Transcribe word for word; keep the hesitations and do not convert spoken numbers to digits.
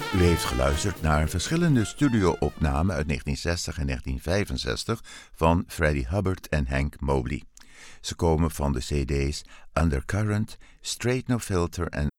U heeft geluisterd naar verschillende studio-opnamen uit negentien zestig en negentien vijfenzestig van Freddie Hubbard en Hank Mobley. Ze komen van de cd's Undercurrent, Straight No Filter en